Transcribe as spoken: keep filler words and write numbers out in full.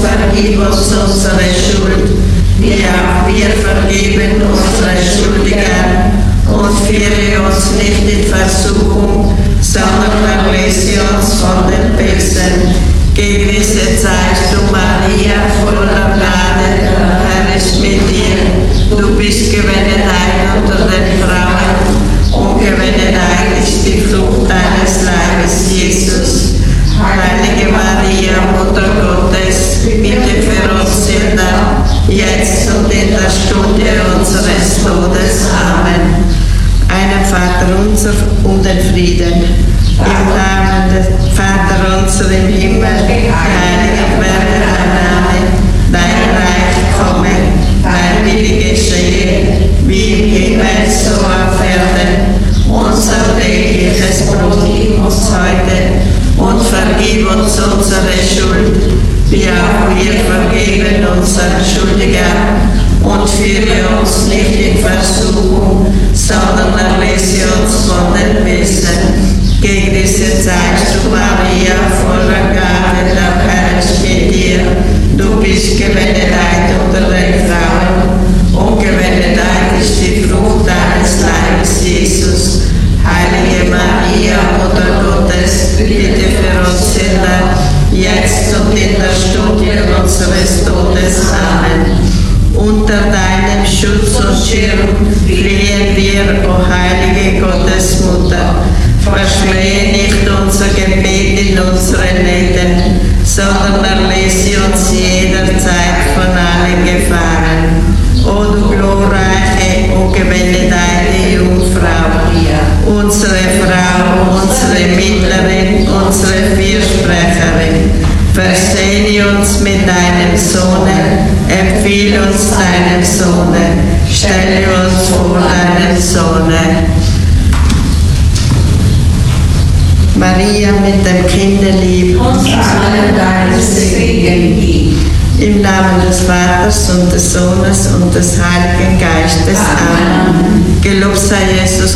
vergib uns unsere Schuld, wie auch wir vergeben unsere Schuldigen. Und führe uns nicht in Versuchung, sondern erlöse uns von den Bösen. Gegrüßet seist du, Maria, voller Gnade, der Herr ist mit dir. Du bist gebenedeit unter den Frauen, und gebenedeit ist die Frucht deines Leibes, Jesus. Heilige Maria, Mutter Gottes, bitte für uns Sünder, jetzt und in der Stunde unseres Todes. Amen. Einen Vater unser und den Frieden. Im Namen des Vater unser im Himmel, geheiligt werde dein Name, dein Reich komme, dein Wille geschehe, wie im Himmel so auf Erden. Unser tägliches Brot gib uns heute und vergib uns unsere Schuld, wie auch wir vergeben unseren Schuldigern. Und führe uns nicht in Versuchung, sondern erlöse uns von den Bösen. Gegrüßet seist du, Maria, voller Gnade, der Herr ist mit dir. Du bist gebenedeit unter den Frauen, und gebenedeit ist die Frucht deines Leibes, Jesus. Heilige Maria, Mutter Gottes, bitte für uns Sünder, jetzt und in der Stunde unseres Todes. Amen. Unter deinem Schutz und Schirm fliehen wir, o heilige Gottesmutter. Verschmähe nicht unser Gebet in unseren Nächten, sondern erlöse uns jederzeit von allen Gefahren. O du glorreiche und gebenedeite Jungfrau, unsere Frau, unsere Mittlerin, unsere Fürsprecherin, versehne uns mit deinem Sohne, empfiehl uns deinem Sohne, stelle uns vor deinem Sohne. Maria mit dem Kinderlieb, uns allen deines Segen gib. Im Namen des Vaters und des Sohnes und des Heiligen Geistes. Amen. Gelobt sei Jesus